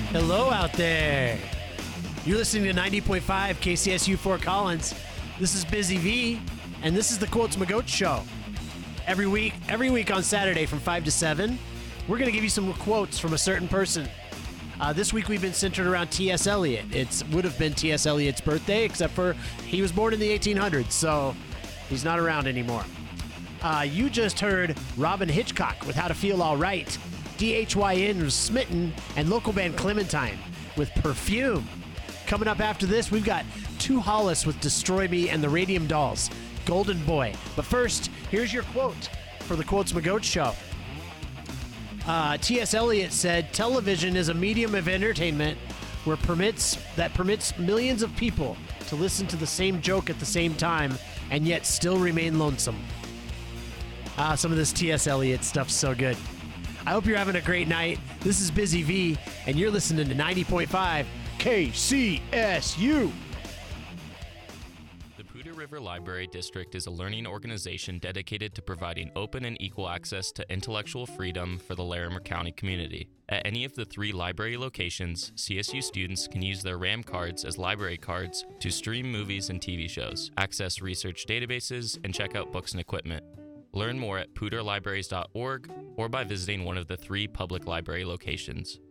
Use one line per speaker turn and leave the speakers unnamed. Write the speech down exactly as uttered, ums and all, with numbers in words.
Hello out there. You're listening to ninety point five K C S U Fort Collins. This is Busy V, and this is the Quotes Magoat Show. Every week, every week on Saturday from five to seven, we're going to give you some quotes from a certain person. Uh, this week we've been centered around T S. Eliot. It would have been T S. Eliot's birthday, except for he was born in the eighteen hundreds, so he's not around anymore. Uh, you just heard Robin Hitchcock with How to Feel All Right. D H Y N was Smitten, and local band Clementine with Perfume. Coming up after this, we've got Two Hollis with Destroy Me and the Radium Dolls, Golden Boy. But first, here's your quote for the Quotes Magoat Show. Uh, T S. Eliot said, "Television is a medium of entertainment where permits that permits millions of people to listen to the same joke at the same time and yet still remain lonesome." Ah, some of this T S. Eliot stuff's so good. I hope you're having a great night. This is Busy V, and you're listening to ninety point five K C S U.
The Poudre River Library District is a learning organization dedicated to providing open and equal access to intellectual freedom for the Larimer County community. At any of the three library locations, C S U students can use their RAM cards as library cards to stream movies and T V shows, access research databases, and check out books and equipment. Learn more at poudre libraries dot org or by visiting one of the three public library locations.